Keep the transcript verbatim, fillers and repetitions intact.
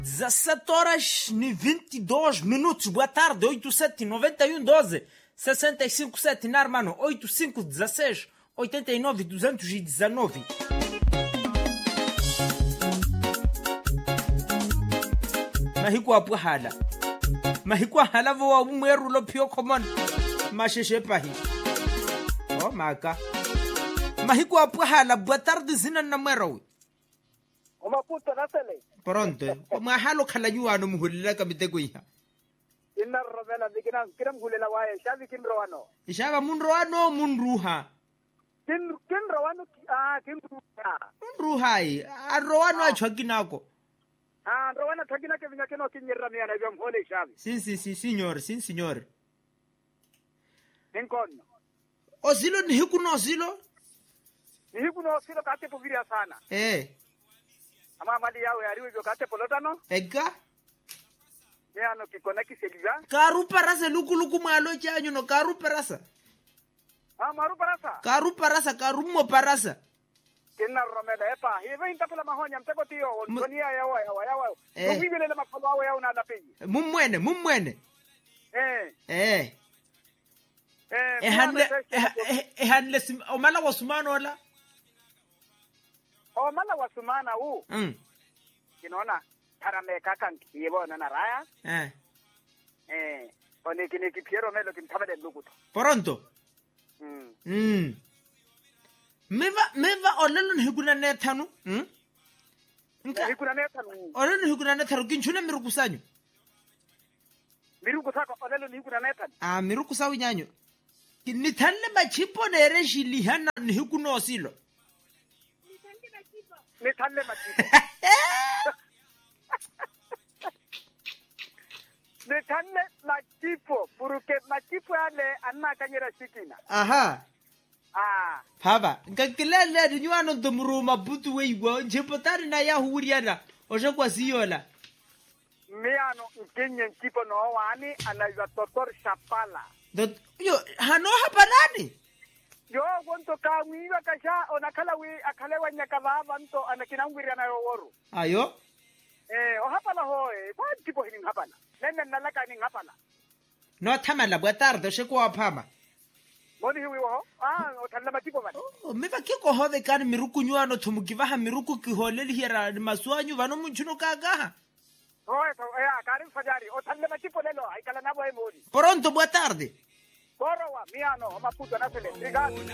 dezassete horas e vinte e dois minutos. Boa tarde, oito sete nove um doze sessenta e cinco sete na Armano, oito cinco dezesseis oitenta e nove duzentos e dezenove. Mahiko apu hala. Mahiko hala voa umweru lo pio common. Masheshe pahi. Oh maka. Mahiko apu hala. Boa tarde zina na mwero. Oma puto nasele. Pronto. Oma halo kala yuano muhulila kamitego iha. Inna robela dikina kiram gulela wae shavi kin roano. Ishaba mun roano mun ruha. Kin kin roano ah kin ruha. Mun ruha ai. A roano a chwakinako. Ah roano thagina ke vinya keno kinyerra miana biam hole shavi. Sim, sim, sim, senhor, sim, senhor. Ninkono. Osilo ni hiku no osilo? Ni hiku no osilo kate poviria sana. Eh. Ama mali yawe ariwe jo kate polotano. Ega? Miano kikona kiseliga. Karu parasa luku luku malo chanyo no karu parasa. Ah maru parasa. Karu parasa, karu mo parasa. Kinna romela epa. Hive intapula mahonya mteko tiyo. Ontonia yawa yawa yawa. Eh. Nubibele le makolo yawa yawa na lapiji. Mumwene, mumwene. Eh. Eh. Eh. Eh hanle, eh hanle omala wasumano la. O mala wasumana u. Mm. Kinaona tarame kakan kibo na naraya. Eh. Eh. Oni kini kipiero melo kimtabade lukuto. Pronto. Mm. Mm. Meva meva olelo nhiguna nethanu. Mm. Nka Hikuna neta nu. olelo nhiguna netharu kinchuna mirukusanyo. Miruku sako olelo ni hikuna neta. Ah mirukusawi nyanyo. Kinithalle machipo nere shilihana nhikuno osilo. Ni thalle machipo. Ni thalle machipo. Puruke machipo yale anna kanyera shikina. Aha. Ah. Papa, ngakilele rinywana ndomuruma butu weigwa njepotari na ya huriana. Osha kwa siyola. Miano nkinye nkipo no wani anaiza totor shapala. Dot yo hano hapanani. Yo gonto ka wiwa kasha onakala wi akalewa nyakava vanto anakinangwira na yoworu. Ayo. Eh, o hapala hoe. Kwa tipo hini hapala. Nene nalaka ni hapala. No tamala boa tarde, osha kwa pama. Moni hiwi wo? Ah, o thalle machipo bani. Oh, meva kiko hove kan miruku nyuano tumukivaha miruku kiholeli hiera masuanyu vano munchuno kagaha. Oe, to ya karim fajari. O thalle machipo lelo aikala nabo e moni. Pronto, boa tarde. Borowa miano maputo nasele. Obrigado.